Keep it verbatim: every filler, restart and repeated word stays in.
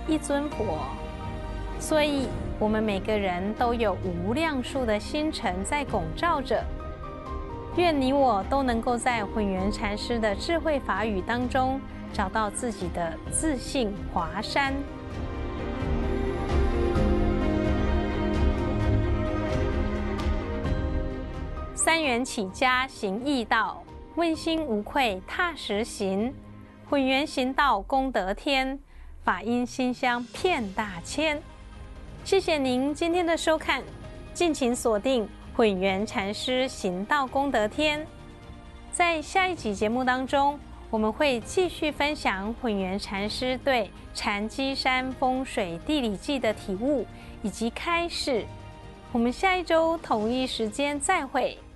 一尊佛，所以我们每个人都有无量数的星辰在拱照着。愿你我都能够在混元禅师的智慧法语当中，找到自己的自信华山。三元起家行义道，问心无愧踏实行。混元行道功德天，法音馨香遍大千。谢谢您今天的收看，敬请锁定混元禅师行道功德天。在下一集节目当中，我们会继续分享混元禅师对禅机山风水地理记的体悟以及开示。我们下一周同一时间再会。